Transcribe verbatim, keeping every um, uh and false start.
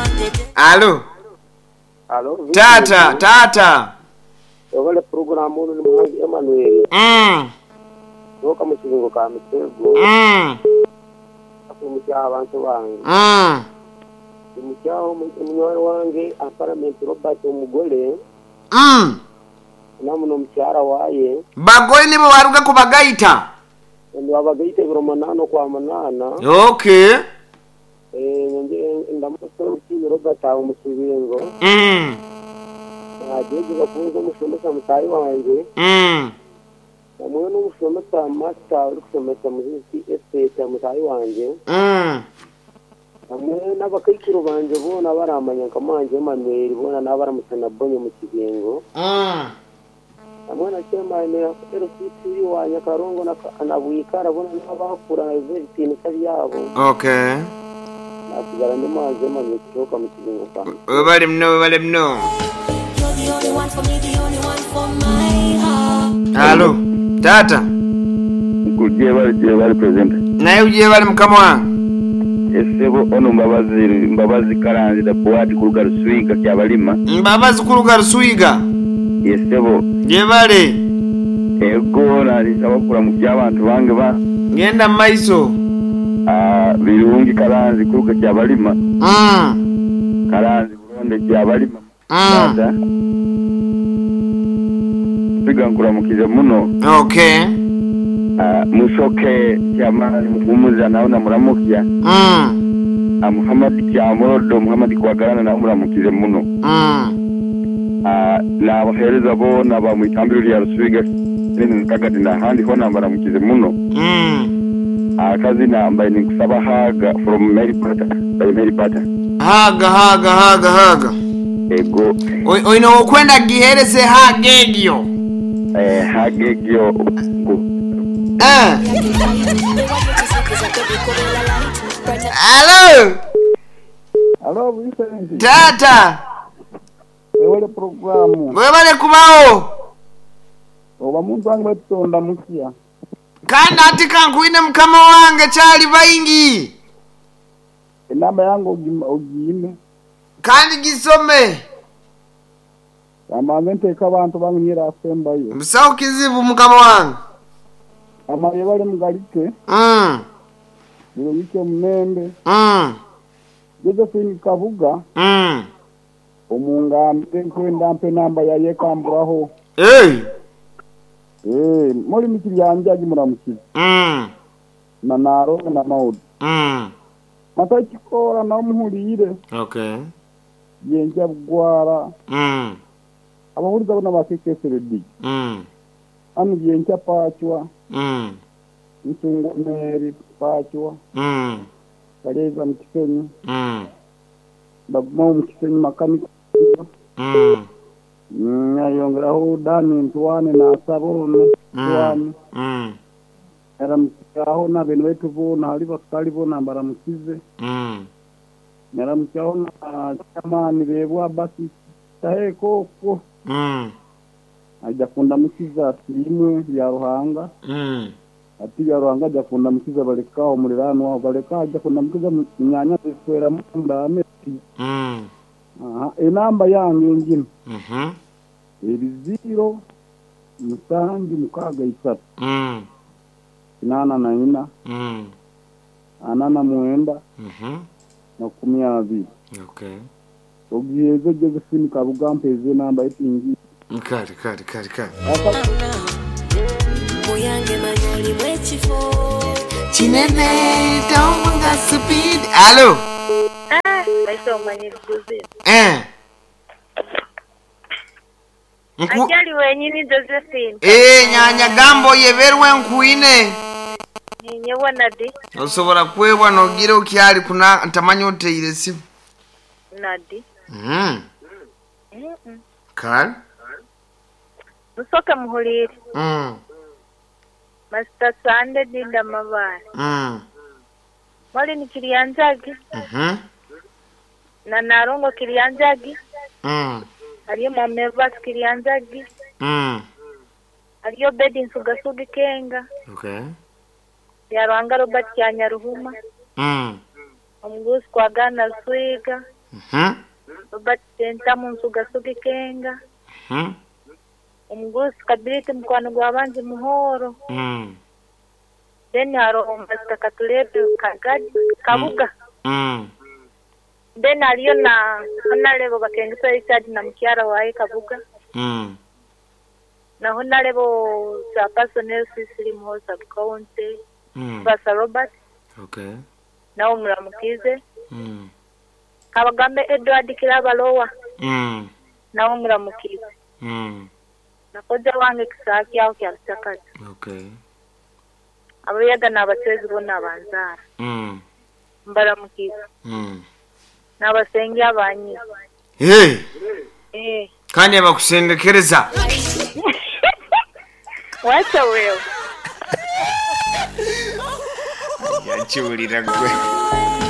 Alo. Alo. Tata, tata. Wale programu ni mwangi Emmanuel. Mm. Woka mukizingo ka mitego. Mm. Afu mukya abantu bange. Mm. Mukyaho munyowe wange apartment Robert umugole. Mm. Namuno mukyara waye. Bagoye nibo baruga kubagaita. Ndi abagaite biro manano kwa manana. Okay. Eh nje ndamusoro kini Robert awo mukizingo. Mm. Ajeje bakunze mushomesa mutayi wange. Mm. Amwe no mushomesa master uri kusomesa muri C S T mutayi wange. Mm. Amwe n'abakayikiro banje bona baramanya kamanje Emmanuel bona nabaramusana bonye mu kigengo. Mm. Amwe na chema ne afero sisi wa Nyakarongo na anabuyikara bona n'abakura na everything kali yabo. Okay. Nakugara n'amazi Emmanuel kutoka mu kigengo pa. Bale mno, bale mno. Alo. Tata. Kugiye bali je bali present. Naye ugiye bali mukama wange. Esebo ono mbabazi mbabazi karanzi da boati kuruga Rusiga kyabalima. Mbabazi kuruga Rusiga. Esebo. Je bale. Ego nali abakura mu byabantu bange ba. Ngenda maiso. Ah birungi karanzi kuruga kyabalima. Mm. Karanzi buronde kyabalima. Mm. Bigangura mukize muno. Okay. Ah musoke cyamani mumuza nawe namuramukya. Mm. Ah Muhammad Kyamorodo Muhammad kwagarana na muramukize muno. Mm. Ah na abahereza bo naba mu itambiro ya Rusiga nini kagati na handi ho nambara mukize muno. Mm. Ah kazi namba ni kusaba haga from Mary Potter by Mary Potter. Haga haga haga haga. Ego. Oi oi no kwenda giherese hagegyo. Eh hagegyo. Eh. Alo. Alo Vincent. Tata. Wale programu. Webale kubao. Oba muntu wange batonda mukia. Kandi ati kankuine mukama wange chali baingi. Inamba yangu ugime. Kandi gisome. Amamente kabantu banyira asemba yo. Msao kizibu mukama wange. Amaye bale mugalike. Mm. Birumike mumende. Mm. Josephine Kabuga. Mm. Omungambe kwenda mpe namba ya yekamburaho. Hey. Eh, muri mikiri yanje agimuramukiza. Mm. Na naro na maudi. Mm. Matakikora na muhurire. Okay. Yenja bwara. Mm. Abahuriza bona bakekeseredi. Mm. Anu yenja pachwa. Mm. Ntungo meri pachwa. Mm. Kaleza mkisenyi. Mm. Bagmo mkisenyi makaniko. Mm. Nyayongeraho dani ntwane na sabone. Ntwane. Mm. Era mkaho na benu wetu bona hali bakali bona mbaramukize. Mm. Era mkaho na chamani bebwa basi tahe koko. Mm. Ajakunda mukiza sirimwe ya Ruhanga. Mm. Ati ya Ruhanga ajakunda mukiza balekao mulirano wao baleka ajakunda mukiza nyanya ziswera munda ameti. Mm. Aha enamba yange ngine. Mhm. Ebiziro musangi mukaga isatu. Mm. Inana na ina. Mm. Anana muenda. Mhm. Na kumi abiri. Okay. Ogiyeze Josephine Kabuga mpeze namba etingi. Kari kari kari kari. Muyange manyoli mwechifo. Chinene taunga speed. Alo. Ah, baiso manyoli Joseph. Eh. Nku Ajali wenyini Josephine. Eh nyanya gambo yeverwe nkuine. Ninye wanadi. Osobora kwebwa nogire ukyali kuna ntamanyo oteire simu. Nadi. Mhm. Mhm. Kari. Musoka muhuliri. Mm. Master Sande dinda mabara. Mm. Mwali ni kilianjagi. Mhm. Na narongo kilianjagi. Mm. Aliyo mamevas kilianjagi. Mm. Aliyo bedi nsugasugi kenga. Okay. Ya Rwanga Robert Kyanyaruhuma. Mm. Omugusi kwa Gana Swiga. Mhm. Robert Sentamu Nsugasugi Kenga. Mhm. Umugusi Kabiriti Mukwano gw'abanzi Muhoro. Mm. Then haro Master Katulebe Kagadi Kabuga. Mm. Then hariyo na Honorable Bakengisa Richard na Mukyara wae Kabuga. Mm. Na Honorable Chairperson Cecily Muhoro Sub-County. Mm. Basa Robert. Okay. Na Omuramukize. Mm. Kabagambe Edward Kirabalowa. Mm. Na Omuramukize. Mm. Nakoja wange Kisaki aho kyalitakati. Okay. Abayaga n'abatezi bonna abanzara. Mm. Mbaramukiza. Mm. N'abasenge abanyi. Hey. Eh. Kandi abakusengekereza. Wacha wewe. Yachiulira gwe.